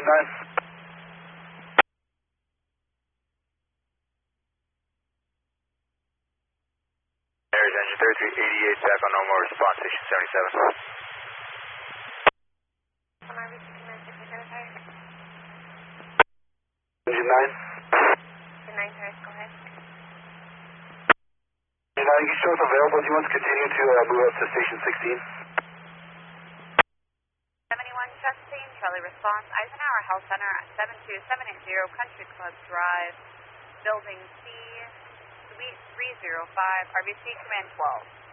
Air engine 3388, back on normal response, station 77. Engine 9. Engine 9, sorry, go ahead. Engine 9, you show us available. Do you want to continue to move up to station 16? 71 Justin, Charlie response, Eisenhower Health Center at 72780 Country Club Drive, Building C, Suite 305, RBC Command 12.